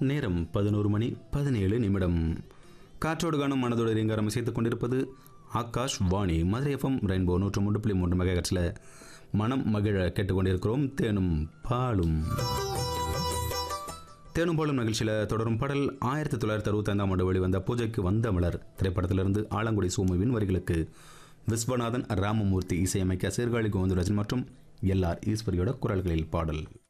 நேரம் 11:17. காற்றோடு காணும் மனதோடு ரீங்காரம் இசைத்துக் கொண்டிருப்பது ஆகாஷ் வாணி மதுரை எஃப்எம் ரெயின்போ 103.3 மெகாஹெர்ட்ஸில் மனம் மகிழ கேட்டுக்கொண்டிருக்கிறோம். தேனும் பாலும் நிகழ்ச்சியில் தொடரும் பாடல் 1965 ஆண்டு வெளிவந்த பூஜைக்கு வந்த மலர் திரைப்படத்திலிருந்து ஆலங்குடி சோமுவின் வரிகளுக்கு விஸ்வநாதன் ராமமூர்த்தி இசையமைக்க சீர்காழி கோவிந்தராஜன் மற்றும் எல்ஆர் ஈஸ்வரியோட குரல்களில் பாடல்.